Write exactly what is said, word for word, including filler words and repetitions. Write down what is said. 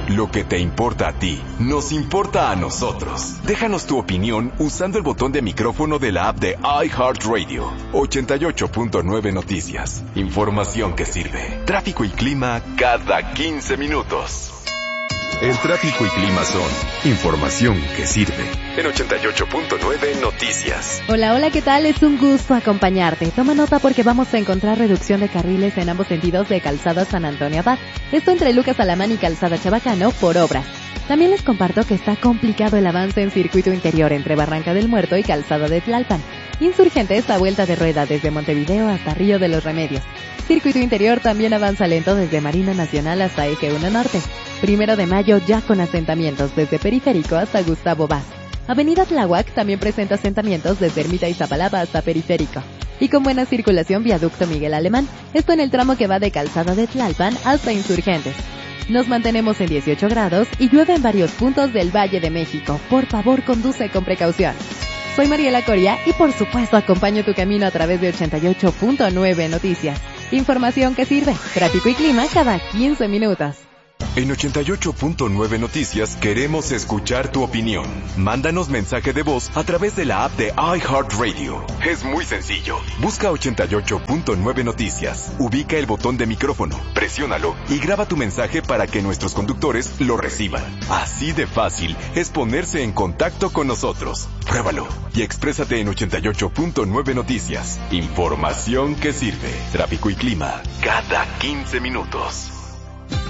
Lo que te importa a ti, nos importa a nosotros. Déjanos tu opinión usando el botón de micrófono de la app de iHeartRadio. ochenta y ocho punto nueve Noticias. Información que sirve. Tráfico y clima cada quince minutos. El tráfico y clima son información que sirve. En ochenta y ocho punto nueve Noticias. Hola, hola, ¿qué tal? Es un gusto acompañarte. Toma nota porque vamos a encontrar reducción de carriles en ambos sentidos de Calzada San Antonio Abad. Esto entre Lucas Alamán y Calzada Chabacano por obras. También les comparto que está complicado el avance en circuito interior entre Barranca del Muerto y Calzada de Tlalpan. Insurgentes a vuelta de rueda desde Montevideo hasta Río de los Remedios. Circuito interior también avanza lento desde Marina Nacional hasta Eje uno Norte. Primero de mayo ya con asentamientos desde Periférico hasta Gustavo Vaz. Avenida Tláhuac también presenta asentamientos desde Ermita Iztapalapa hasta Periférico. Y con buena circulación Viaducto Miguel Alemán, esto en el tramo que va de Calzada de Tlalpan hasta Insurgentes. Nos mantenemos en dieciocho grados y llueve en varios puntos del Valle de México. Por favor, conduce con precaución. Soy Mariela Coria y por supuesto acompaño tu camino a través de ochenta y ocho punto nueve Noticias. Información que sirve, tráfico y clima cada quince minutos. En ochenta y ocho punto nueve Noticias queremos escuchar tu opinión. Mándanos mensaje de voz a través de la app de iHeartRadio. Es muy sencillo. Busca ochenta y ocho punto nueve Noticias. Ubica el botón de micrófono, presiónalo y graba tu mensaje para que nuestros conductores lo reciban. Así de fácil es ponerse en contacto con nosotros. Pruébalo y exprésate en ochenta y ocho punto nueve Noticias. Información que sirve. Tráfico y clima cada quince minutos.